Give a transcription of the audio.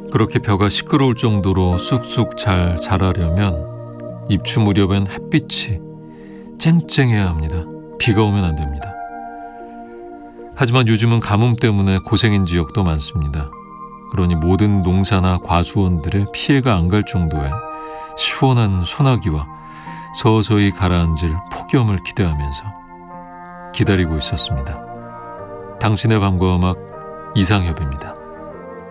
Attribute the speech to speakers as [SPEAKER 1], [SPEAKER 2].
[SPEAKER 1] 그렇게 벼가 시끄러울 정도로 쑥쑥 잘 자라려면 입추 무렵엔 햇빛이 쨍쨍해야 합니다. 비가 오면 안 됩니다. 하지만 요즘은 가뭄 때문에 고생인 지역도 많습니다. 그러니 모든 농사나 과수원들의 피해가 안 갈 정도의 시원한 소나기와 서서히 가라앉을 폭염을 기대하면서 기다리고 있었습니다. 당신의 밤과 음악 이상협입니다.